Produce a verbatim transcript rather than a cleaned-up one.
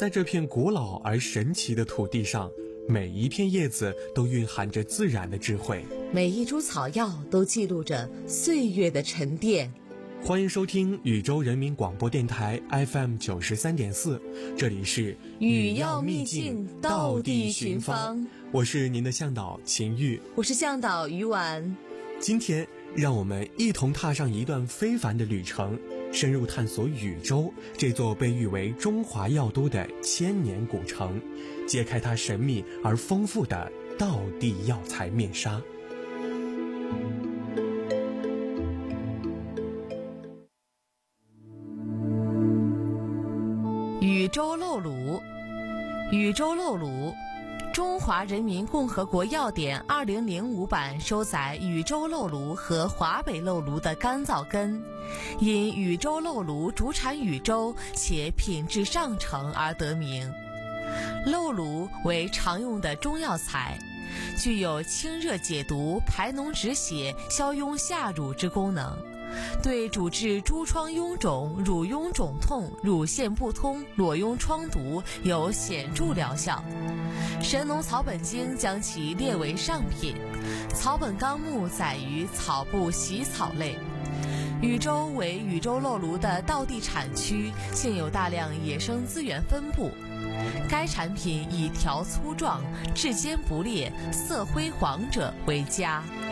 在这片古老而神奇的土地上，每一片叶子都蕴含着自然的智慧， 每一株草药都记录着岁月的沉淀。 欢迎收听禹州人民广播电台 F M 九十三点四，这里是禹药秘境，道地寻芳。 我是您的向导秦玉， 我是向导于婉。 今天让我们一同踏上一段非凡的旅程，深入探索禹州这座被誉为中华药都的千年古城，揭开它神秘而丰富的道地药材面纱。 禹州漏卤。禹州漏卤，中华人民共和国药典二零零五版收载禹州漏卤和华北漏卤的干燥根，因禹州漏卤主产禹州且品质上乘而得名。漏卤为常用的中药材，具有清热解毒、排脓止血、消痈下乳之功能，对主治诸疮痈肿、乳痈肿痛、乳腺不通、裸痈疮毒有显著疗效。神农草本经将其列为上品，草本纲目载于草部习草类。禹州为禹州漏卤的道地产区，现有大量野生资源分布。该产品以条粗壮、质坚不裂、色灰黄者为佳。